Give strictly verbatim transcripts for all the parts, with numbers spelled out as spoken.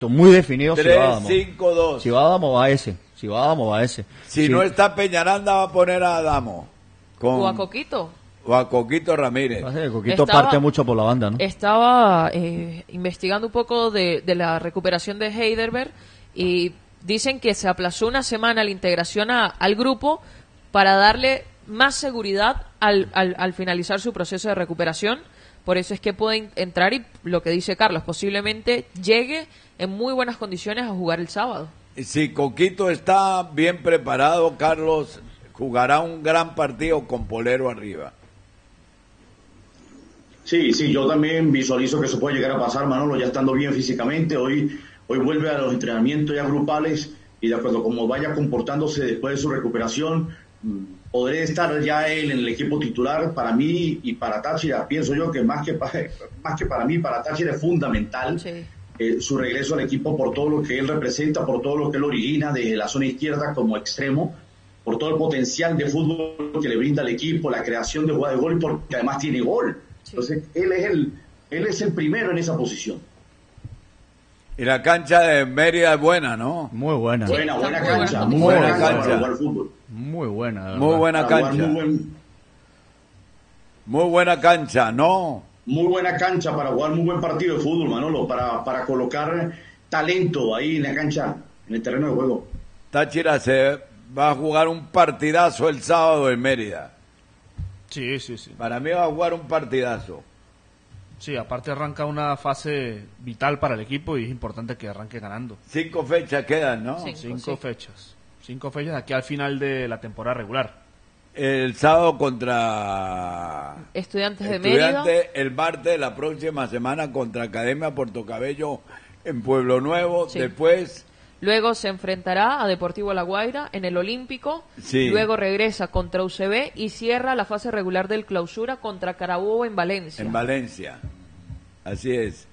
Muy definido. tres cinco dos. Si va Adamo, va ese. Si va Adamo, va ese. Si sí. no está Peñaranda, va a poner a Adamo. Con... O a Coquito. O a Coquito Ramírez. Coquito estaba, parte mucho por la banda, ¿no? Estaba eh, investigando un poco de, de la recuperación de Heidelberg y dicen que se aplazó una semana la integración a, al grupo para darle más seguridad al, al, al finalizar su proceso de recuperación. Por eso es que puede entrar y lo que dice Carlos, posiblemente llegue en muy buenas condiciones a jugar el sábado. Si Coquito está bien preparado, Carlos jugará un gran partido con Polero arriba. Sí, sí, yo también visualizo que eso puede llegar a pasar, Manolo, ya estando bien físicamente. Hoy, hoy vuelve a los entrenamientos ya grupales y de acuerdo a cómo vaya comportándose después de su recuperación, podré estar ya él en el equipo titular. Para mí y para Táchira, pienso yo que más que para, más que para mí, para Táchira es fundamental sí. eh, su regreso al equipo por todo lo que él representa, por todo lo que él origina desde la zona izquierda como extremo, por todo el potencial de fútbol que le brinda al equipo, la creación de jugada de gol, porque además tiene gol. Entonces, él es el él es el primero en esa posición. Y la cancha de Mérida es buena, ¿no? Muy buena. Sí, buena, buena muy cancha. Buena. Muy buena, buena cancha para jugar fútbol. Muy buena. Muy buena para cancha. Muy, buen... muy buena cancha, ¿no? Muy buena cancha para jugar muy buen partido de fútbol, Manolo. Para, para colocar talento ahí en la cancha, en el terreno de juego. Táchira se va a jugar un partidazo el sábado en Mérida. Sí, sí, sí. Para mí va a jugar un partidazo. Sí, aparte arranca una fase vital para el equipo y es importante que arranque ganando. Cinco fechas quedan, ¿no? Cinco, Cinco sí. fechas. Cinco fechas aquí al final de la temporada regular. El sábado contra Estudiantes de Estudiante, Mérida. El martes, la próxima semana contra Academia Puerto Cabello en Pueblo Nuevo. Sí. Después... Luego se enfrentará a Deportivo La Guaira en el Olímpico, sí. Luego regresa contra U C B y cierra la fase regular del clausura contra Carabobo en Valencia. En Valencia, así es.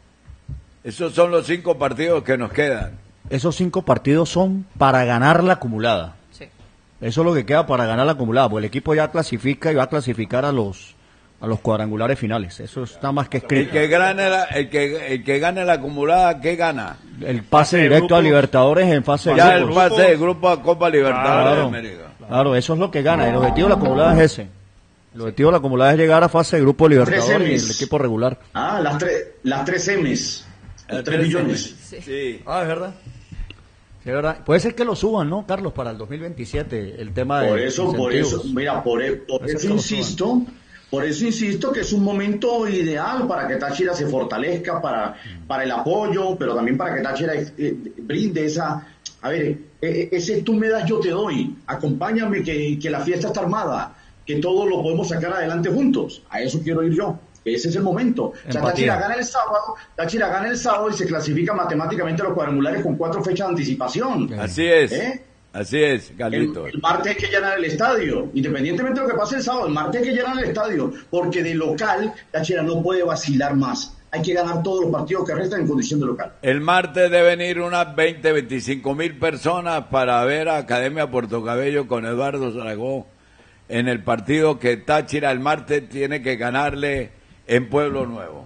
Esos son los cinco partidos que nos quedan. Esos cinco partidos son para ganar la acumulada. Sí. Eso es lo que queda para ganar la acumulada, porque el equipo ya clasifica y va a clasificar a los a los cuadrangulares finales. Eso está más que escrito. El que gane la, el que, el que gane la acumulada, ¿qué gana? El pase directo grupos, a Libertadores en fase de ya grupos. el pase de grupo a Copa Libertadores claro, de América. Claro, eso es lo que gana. El objetivo de la acumulada es ese. El objetivo de la acumulada es llegar a fase de grupo Libertadores y el equipo regular. Ah, las tres, las tres M's. Las tres millones. Sí. sí. Ah, es verdad. Sí, es verdad. Puede ser que lo suban, ¿no, Carlos, para el dos mil veintisiete, el tema de Por eso, por eso, mira, por, por eso insisto, por eso insisto que es un momento ideal para que Táchira se fortalezca, para, para el apoyo, pero también para que Táchira eh, brinde esa, a ver, eh, ese tú me das, yo te doy, acompáñame que, que la fiesta está armada, que todo lo podemos sacar adelante juntos, a eso quiero ir yo. Ese es el momento. O sea, Táchira gana el sábado, Táchira gana el sábado y se clasifica matemáticamente a los cuadrangulares con cuatro fechas de anticipación. Así es. ¿Eh? Así es, Carlitos. El, el martes hay que llenar el estadio, independientemente de lo que pase el sábado, el martes hay que llenar el estadio, porque de local Táchira no puede vacilar más. Hay que ganar todos los partidos que restan en condición de local. El martes deben ir unas veinte, veinticinco mil personas para ver a Academia Puerto Cabello con Eduardo Zaragoza en el partido que Táchira el martes tiene que ganarle en Pueblo Nuevo.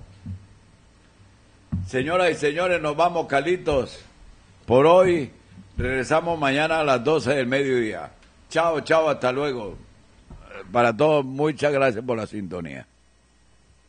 Señoras y señores, nos vamos, Carlitos, por hoy. Regresamos mañana a las doce del mediodía. Chao, chao, hasta luego. Para todos, muchas gracias por la sintonía.